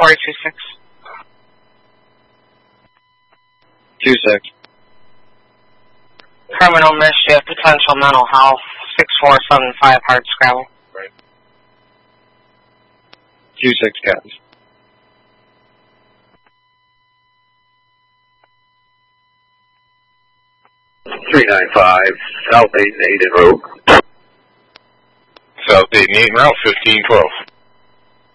426. 26. Criminal mischief, potential mental health, 6475 hard scrabble. Right. 26 cats. 395 South 8 and 8 in Road. South 8 and 8 route 1512.